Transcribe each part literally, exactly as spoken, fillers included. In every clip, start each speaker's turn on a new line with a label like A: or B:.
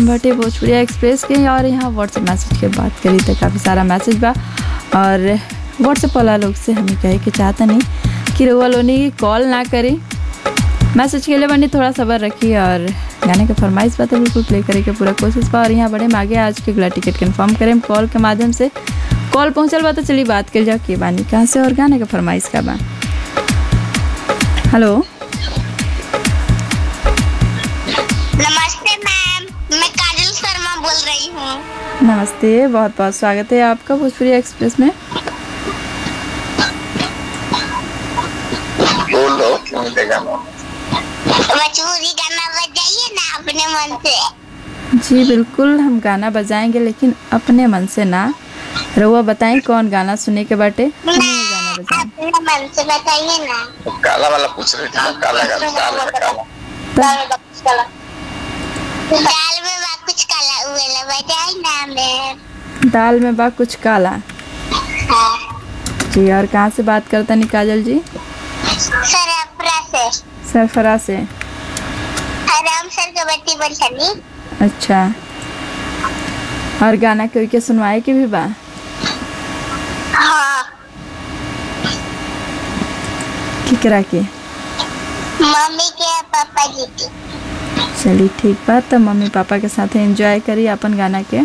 A: बाटे भोजपुरी एक्सप्रेस के। और यहाँ व्हाट्सएप मैसेज के बात करी तो काफ़ी सारा मैसेज बा और व्हाट्सएप वाला लोग से हमें कहे कि चाहता नहीं कि रउआ लोनी कॉल ना करी। मैसेज के लिए बनी थोड़ा सब्र रखी और गाने का फरमाइश बा तो बिल्कुल प्ले करे के पूरा कोशिश बा। और यहाँ बड़े आगे आज के अगला टिकट कंफर्म करें कॉल के माध्यम से। कॉल पहुँचल बा तो चलिए बात कर जाओ के बानी कहाँ से और गाने का फरमाइश का बा। हेलो
B: नमस्ते मैम, मैं काजल शर्मा बोल रही हूँ।
A: नमस्ते, बहुत बहुत स्वागत है आपका भोजपुरी एक्सप्रेस में।
C: बोलो क्यों देगा मैम?
B: भोजपुरी गाना बजाइए ना अपने मन से।
A: जी बिल्कुल, हम गाना बजाएंगे लेकिन अपने मन से ना। रउआ बताएं कौन गाना सुने के बाटे? गाना बजाएं
B: अपने मन से बताइए ना।
C: तो काला वाला पूछ रही थी ना, काला काला काला काला
B: दाल में बा कुछ काला उवेला बजाई ना मैम।
A: दाल में बा कुछ काला।
B: हाँ।
A: जी, और कहाँ से बात करता नहीं काजल जी?
B: सरफरा से।
A: सरफरा से।
B: आराम सर के बत्ती बंसनी।
A: अच्छा, और गाना कोई के सुनवाए के भी बा?
B: हाँ।
A: किकरा के?
B: मम्मी के पापा जी की।
A: चलिए ठीक बात, तो मम्मी पापा के साथ एंजॉय करिए अपन गाना के।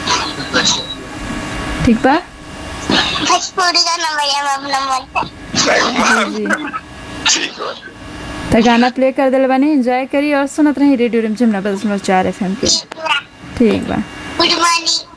A: ठीक बा?
B: भोजपुरी गाना बजाए अपना मन से।
A: जी
C: ठीक है।
A: तो गाना प्ले कर दिल बानी, एंजॉय करी और सुनत रही रेडियो रिमझिम नब्बे दशमलव चार एफ एम के। ठीक बा।
B: Good morning.